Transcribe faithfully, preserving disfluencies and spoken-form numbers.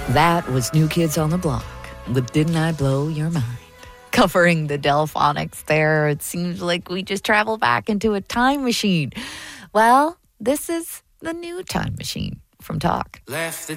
That was New Kids on the Block with Didn't I Blow Your Mind? Covering the Delphonics there. It seems like we just traveled back into a time machine. Well, this is the new time machine from Talk. Left the